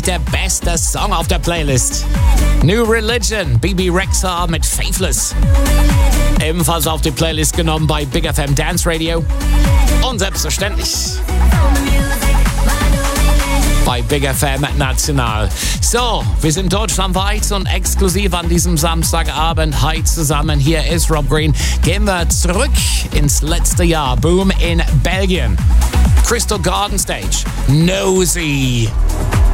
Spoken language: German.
Der beste Song auf der Playlist. New Religion, Bibi Rexha mit Faithless. Ebenfalls auf die Playlist genommen bei Big FM Dance Radio. Und selbstverständlich bei Big FM National. So, wir sind deutschlandweit und exklusiv an diesem Samstagabend heute zusammen. Hier ist Rob Green. Gehen wir zurück ins letzte Jahr. Boom in Belgien. Crystal Garden Stage. Nosy.